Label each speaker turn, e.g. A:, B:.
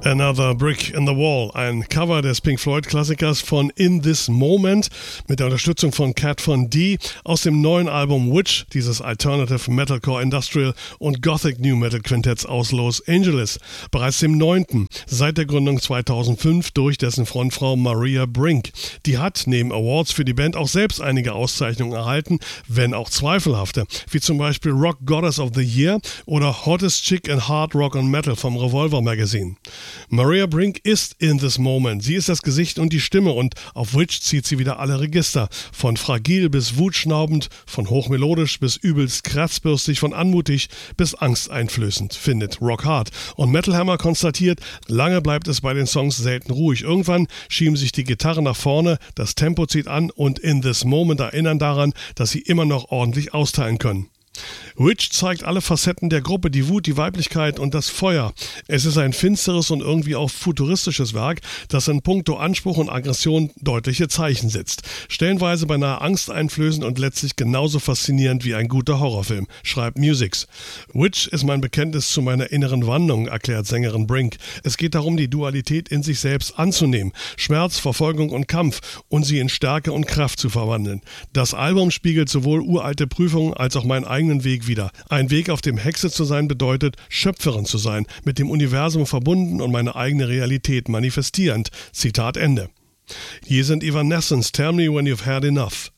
A: Another Brick in the Wall, ein Cover des Pink Floyd-Klassikers von In This Moment mit der Unterstützung von Cat Von D aus dem neuen Album Witch, dieses Alternative Metalcore Industrial und Gothic New Metal Quintetts aus Los Angeles, bereits dem 9. seit der Gründung 2005 durch dessen Frontfrau Maria Brink. Die hat neben Awards für die Band auch selbst einige Auszeichnungen erhalten, wenn auch zweifelhafte, wie zum Beispiel Rock Goddess of the Year oder Hottest Chick in Hard Rock and Metal vom Revolver Magazine. Maria Brink ist In This Moment. Sie ist das Gesicht und die Stimme und auf Witch zieht sie wieder alle Register. Von fragil bis wutschnaubend, von hochmelodisch bis übelst kratzbürstig, von anmutig bis angsteinflößend, findet Rock Hard. Und Metal Hammer konstatiert, lange bleibt es bei den Songs selten ruhig. Irgendwann schieben sich die Gitarren nach vorne, das Tempo zieht an und In This Moment erinnern daran, dass sie immer noch ordentlich austeilen können. Witch zeigt alle Facetten der Gruppe, die Wut, die Weiblichkeit und das Feuer. Es ist ein finsteres und irgendwie auch futuristisches Werk, das in puncto Anspruch und Aggression deutliche Zeichen setzt. Stellenweise beinahe angsteinflößend und letztlich genauso faszinierend wie ein guter Horrorfilm, schreibt Musics. Witch ist mein Bekenntnis zu meiner inneren Wandlung, erklärt Sängerin Brink. Es geht darum, die Dualität in sich selbst anzunehmen, Schmerz, Verfolgung und Kampf und sie in Stärke und Kraft zu verwandeln. Das Album spiegelt sowohl uralte Prüfungen als auch meinen eigenen Weg wieder. Ein Weg, auf dem Hexe zu sein bedeutet, Schöpferin zu sein, mit dem Universum verbunden und meine eigene Realität manifestierend. Zitat Ende. Hier sind Evanescence, Tell Me When You've Had Enough.